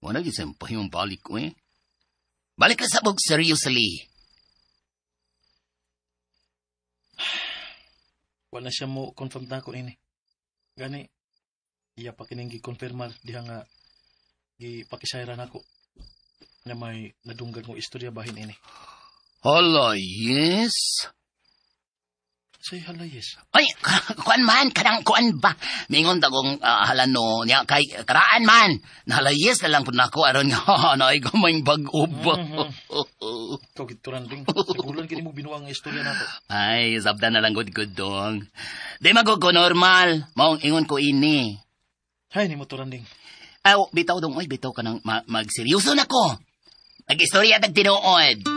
Wala gisang pahimong balik ko eh. Balik ka sa bug, seriously. Wala siya mo confirm na ako ini. Gani, iya pa kining gi-confirmar diha nga gipakisayran ako. Na may nadunggan mo istorya bahin ini. Hala, yes. Say hala, yes. Ay, kuan man, kanang kuan ba? Mingon tagong halano niya kay karaan man. Nahalayes na lang po na ako aron nga naay gamayng bag-o ba. Ikaw gituran ding. Sigulan kini mo binuang istorya nato. Ay, sabda na lang good dong. Di magog ko normal. Maong ingon ko ini. Hay, ni mo turan ding. Ay, bitaw dong. Ay, bitaw ka nang magseryoso na ko. Nag-istorya tag tinuod.